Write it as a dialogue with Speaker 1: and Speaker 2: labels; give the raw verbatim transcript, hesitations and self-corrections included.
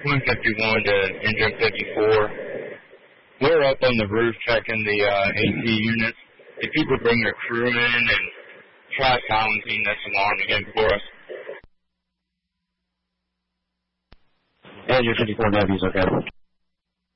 Speaker 1: one fifty-one to engine fifty-four. We're up on the roof checking the uh, A C units. If you could bring your crew in and try silencing this alarm again for us.
Speaker 2: Engine fifty-four Navy's okay.